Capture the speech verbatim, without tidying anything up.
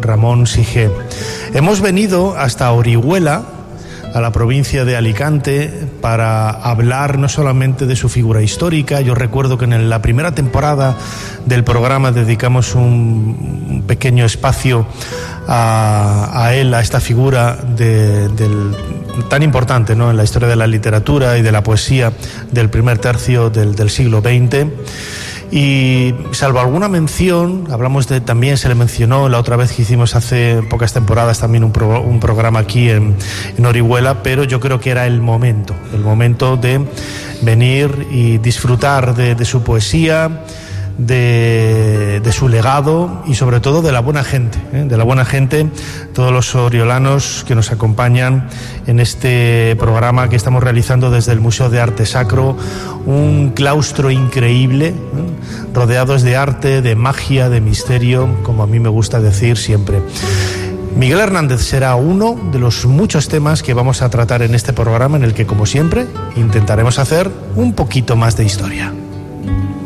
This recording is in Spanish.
Ramón Sigé. Hemos venido hasta Orihuela, a la provincia de Alicante, para hablar no solamente de su figura histórica. Yo recuerdo que en la primera temporada del programa dedicamos un pequeño espacio a, a él, a esta figura de, del, tan importante, ¿no?, en la historia de la literatura y de la poesía del primer tercio del, del siglo veinte. Y salvo alguna mención, hablamos de, también se le mencionó la otra vez que hicimos hace pocas temporadas también un, pro, un programa aquí en, en Orihuela, pero yo creo que era el momento, el momento de venir y disfrutar de, de su poesía, de, de su legado y sobre todo de la buena gente, ¿eh? de la buena gente, todos los oriolanos que nos acompañan en este programa que estamos realizando desde el Museo de Arte Sacro, un claustro increíble, ¿eh? rodeados de arte, de magia, de misterio, como a mí me gusta decir siempre. Miguel Hernández será uno de los muchos temas que vamos a tratar en este programa, en el que, como siempre, intentaremos hacer un poquito más de historia.